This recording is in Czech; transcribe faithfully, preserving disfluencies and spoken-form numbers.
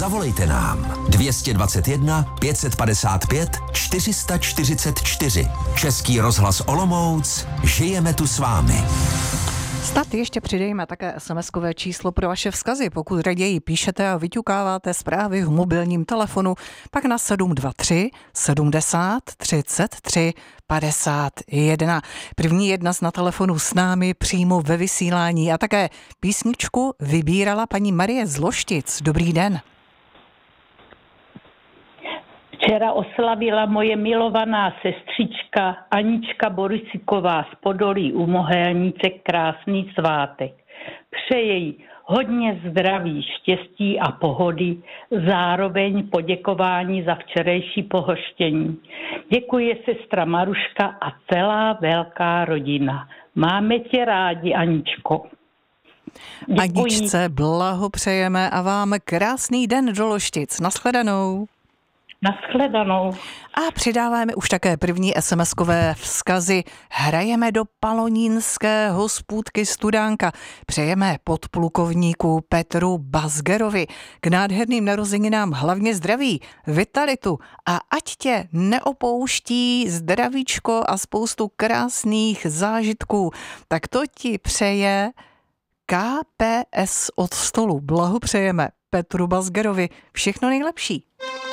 Zavolejte nám dvě dvacet jedna pět set padesát pět čtyři sta čtyřicet čtyři. Český rozhlas Olomouc, žijeme tu s vámi. Snad ještě přidejme také es em eskové číslo pro vaše vzkazy. Pokud raději píšete a vyťukáváte zprávy v mobilním telefonu, pak na sedm dva tři sedmdesát třicet tři padesát jedna. První je dnes na telefonu s námi přímo ve vysílání a také písničku vybírala paní Marie z Loštic. Dobrý den. Včera oslavila moje milovaná sestřička Anička Borisiková z Podolí u Mohelnice krásný svátek. Přeje jí hodně zdraví, štěstí a pohody, zároveň poděkování za včerejší pohoštění. Děkuje sestra Maruška a celá velká rodina. Máme tě rádi, Aničko. Děkuji. Aničce blahopřejeme a vám krásný den do Loštic. Naschledanou. Naschledanou. A přidáváme už také první es em eskové vzkazy. Hrajeme do Palonínské hospůdky Studánka. Přejeme podplukovníku Petru Bazgerovi k nádherným narozeninám hlavně zdraví, vitalitu a ať tě neopouští zdravíčko a spoustu krásných zážitků. Tak to ti přeje ká pé es od stolu. Blahopřejeme Petru Bazgerovi. Všechno nejlepší.